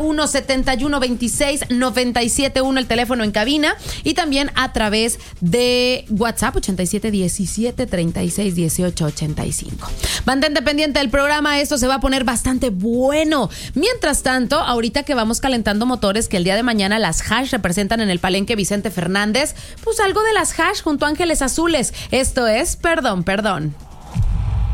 17126-971 el teléfono en cabina y también a través de WhatsApp 8717-361885. Mantente pendiente del programa, esto se va a poner bastante bueno. Mientras tanto, ahorita que vamos calentando motores, que el día de mañana las Hash representan en el Palenque Vicente Fernández, pues algo de las Hash junto a Ángeles Azules. Esto es Perdón, Perdón.